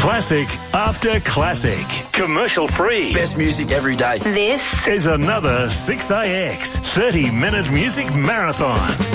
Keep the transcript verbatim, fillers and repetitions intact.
Classic after classic. Commercial free. Best music every day. This is another six A X thirty minute music marathon.